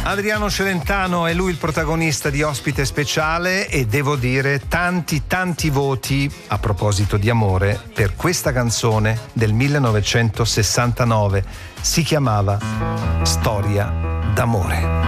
Adriano Celentano è lui il protagonista di Ospite Speciale e devo dire tanti voti a proposito di amore per questa canzone del 1969. Si chiamava Storia d'amore.